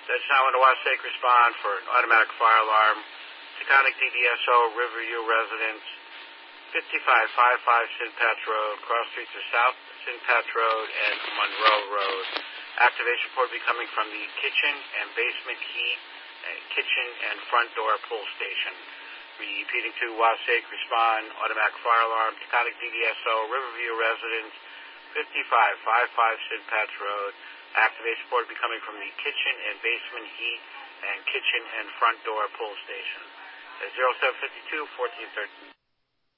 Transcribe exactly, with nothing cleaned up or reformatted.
That's now in the Wassaic respond for an automatic fire alarm. Taconic D D S O, Riverview residents, fifty-five fifty-five Sinpatch Road, cross streets are South Sinpatch Road and Monroe Road. Activation port will be coming from the kitchen and basement heat, uh, kitchen and front door pull station. Repeating to Wassaic respond, automatic fire alarm, Taconic D D S O, Riverview residents, fifty-five fifty-five Sinpatch Road. Activation port will be coming from the kitchen and basement heat and kitchen and front door pull station. zero seven five two, fourteen thirteen.